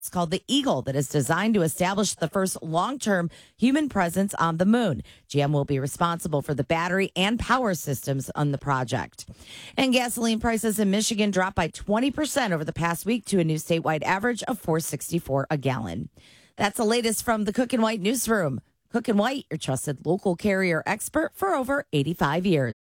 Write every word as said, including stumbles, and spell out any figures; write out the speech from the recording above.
It's called the Eagle that is designed to establish the first long-term human presence on the moon. G M will be responsible for the battery and power systems on the project. And gasoline prices in Michigan dropped by twenty percent over the past week to a new statewide average of four dollars and sixty-four cents a gallon. That's the latest from the Cook and White newsroom. Cook and White, your trusted local carrier expert for over eighty-five years.